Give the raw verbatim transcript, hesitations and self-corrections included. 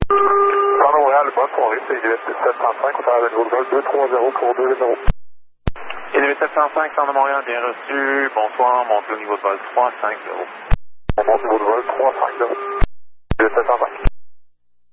Plan Montréal, bonne soirée, c'est L V sept cent cinq, on fait un niveau de vol deux trois zéro pour deux zéro. L V sept cent cinq, Centre de Montréal, bien reçu. Bonsoir, montez au niveau de vol trois cinq zéro. On monte au niveau de vol trois cinq zéro. L V sept cent cinq.